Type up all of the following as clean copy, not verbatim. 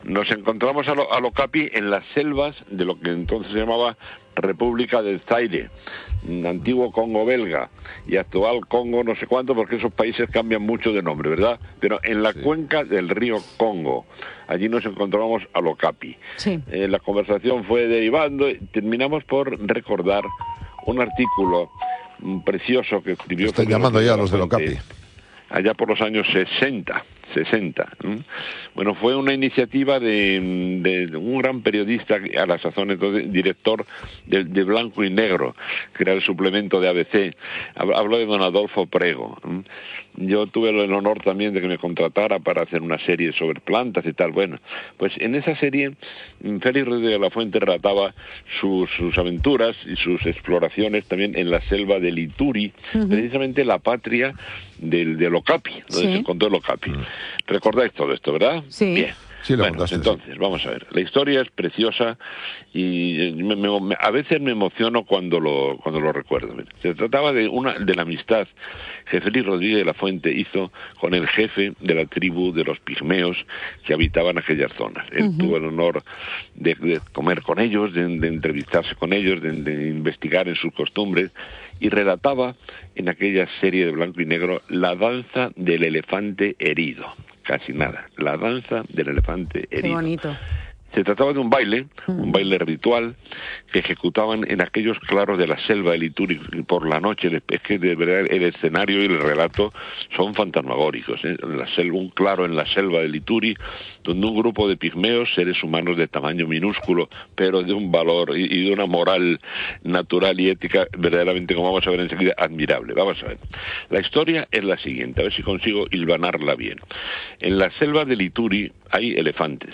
nos encontramos al Okapi en las selvas de lo que entonces se llamaba República del Zaire, antiguo Congo belga y actual Congo no sé cuánto, porque esos países cambian mucho de nombre, ¿verdad? Pero en la cuenca del río Congo, allí nos encontramos al Okapi. Sí. La conversación fue derivando y terminamos por recordar un artículo precioso que escribió... Están llamando ya a los del Okapi. Allá por los años 60. Bueno, fue una iniciativa de un gran periodista, a la sazón entonces director de Blanco y Negro, que era el suplemento de ABC. Hablo de don Adolfo Prego. Yo tuve el honor también de que me contratara para hacer una serie sobre plantas y tal. Bueno, pues en esa serie Félix Rodríguez de la Fuente relataba sus aventuras y sus exploraciones también en la selva del Ituri, precisamente la patria del Okapi, donde se encontró el Okapi. ¿Recordáis todo esto, verdad? Sí. Bien. Sí, bueno, entonces, vamos a ver. La historia es preciosa y a veces me emociono cuando lo recuerdo. Se trataba de la amistad que Félix Rodríguez de la Fuente hizo con el jefe de la tribu de los pigmeos que habitaban aquellas zonas. Él tuvo el honor de comer con ellos, de entrevistarse con ellos, de investigar en sus costumbres, y relataba en aquella serie de Blanco y Negro la danza del elefante herido. Casi nada, la danza del elefante herido. Qué bonito. Se trataba de un baile ritual que ejecutaban en aquellos claros de la selva del Ituri por la noche. Es que de verdad el escenario y el relato son fantasmagóricos, ¿eh? Un claro en la selva del Ituri, donde un grupo de pigmeos, seres humanos de tamaño minúsculo, pero de un valor y de una moral natural y ética verdaderamente, como vamos a ver enseguida, admirable. Vamos a ver. La historia es la siguiente, a ver si consigo hilvanarla bien. En la selva del Ituri hay elefantes.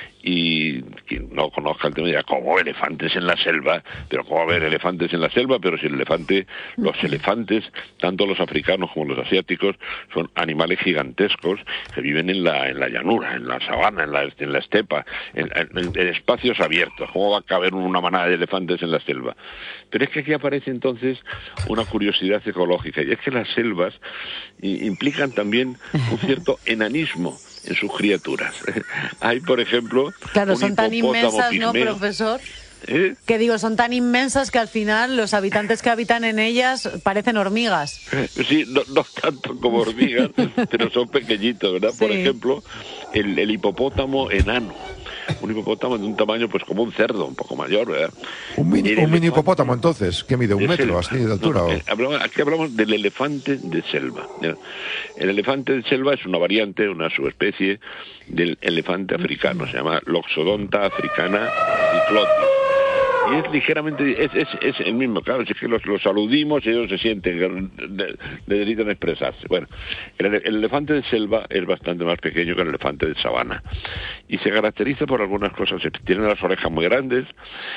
Y quien no conozca el tema dirá, ¿cómo elefantes en la selva? Pero ¿cómo haber elefantes en la selva? Pero si los elefantes, tanto los africanos como los asiáticos, son animales gigantescos que viven en la llanura, en la sabana, en la estepa, en espacios abiertos. ¿Cómo va a caber una manada de elefantes en la selva? Pero es que aquí aparece entonces una curiosidad ecológica, y es que las selvas implican también un cierto enanismo en sus criaturas. Hay, por ejemplo, claro, son tan inmensas, pigmeo, ¿no, profesor? Que digo, son tan inmensas que al final los habitantes que habitan en ellas parecen hormigas. Sí, no tanto como hormigas, pero son pequeñitos, ¿verdad? Sí. Por ejemplo, el hipopótamo enano. Un hipopótamo de un tamaño pues como un cerdo, un poco mayor, ¿verdad? Un mini hipopótamo, entonces, ¿qué mide? ¿1 metro así de altura? Aquí hablamos del elefante de selva. El elefante de selva es una variante, una subespecie del elefante africano, se llama Loxodonta africana cyclotis. Y es ligeramente, es el mismo, claro, si es que los aludimos y ellos se sienten, necesitan expresarse. Bueno, el elefante de selva es bastante más pequeño que el elefante de sabana y se caracteriza por algunas cosas. Tiene las orejas muy grandes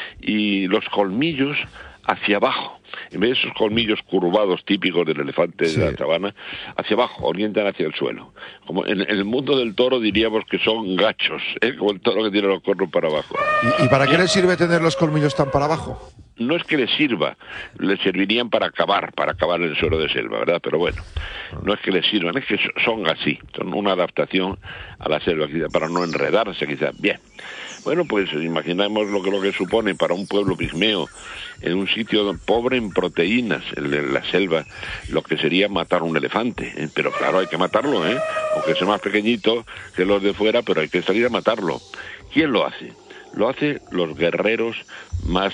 y los colmillos hacia abajo. En vez de esos colmillos curvados típicos del elefante de la sabana, hacia abajo, orientan hacia el suelo. Como en el mundo del toro diríamos que son gachos, como el toro que tiene los cuernos para abajo. ¿Y para qué le sirve tener los colmillos tan para abajo? No es que les sirva, les servirían para cavar el suelo de selva, ¿verdad? Pero bueno, no es que les sirvan, es que son así, son una adaptación a la selva, quizá, para no enredarse, quizás. Bien. Bueno, pues imaginamos lo que supone para un pueblo pigmeo, en un sitio pobre en proteínas, en la selva, lo que sería matar un elefante. Pero claro, hay que matarlo, aunque sea más pequeñito que los de fuera, pero hay que salir a matarlo. ¿Quién lo hace? Lo hacen los guerreros más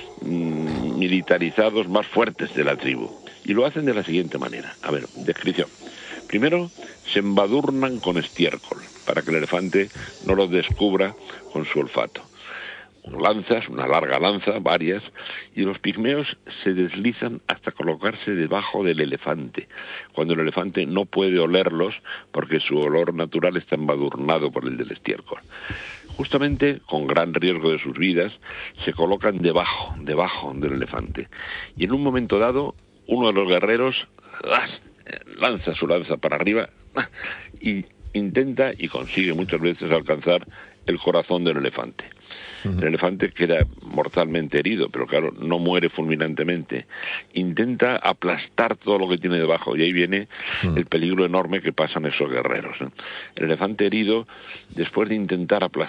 militarizados, más fuertes de la tribu. Y lo hacen de la siguiente manera. A ver, descripción. Primero, se embadurnan con estiércol, para que el elefante no los descubra con su olfato. Lanzas, una larga lanza, varias, y los pigmeos se deslizan hasta colocarse debajo del elefante, cuando el elefante no puede olerlos porque su olor natural está embadurnado por el del estiércol. Justamente, con gran riesgo de sus vidas, se colocan debajo del elefante. Y en un momento dado, uno de los guerreros lanza su lanza para arriba y intenta y consigue muchas veces alcanzar el corazón del elefante. El elefante queda mortalmente herido, pero claro, no muere fulminantemente. Intenta aplastar todo lo que tiene debajo, y ahí viene el peligro enorme que pasan esos guerreros. El elefante herido, después de intentar aplastar